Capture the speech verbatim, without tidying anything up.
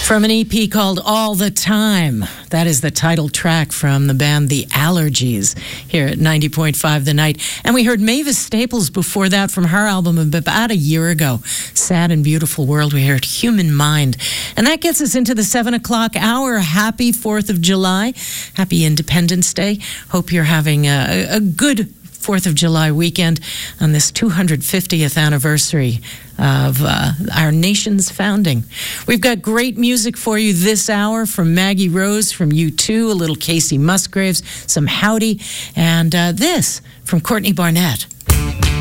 From an E P called All the Time. That is the title track from the band The Allergies here at ninety point five The Night. And we heard Mavis Staples before that from her album about a year ago, Sad and Beautiful World. We heard Human Mind. And that gets us into the seven o'clock hour. Happy fourth of July. Happy Independence Day. Hope you're having a, a good fourth of July weekend on this two hundred fiftieth anniversary of uh, our nation's founding. We've got great music for you this hour from Maggie Rose, from U two, a little Casey Musgraves, some Howdy, and uh, this from Courtney Barnett.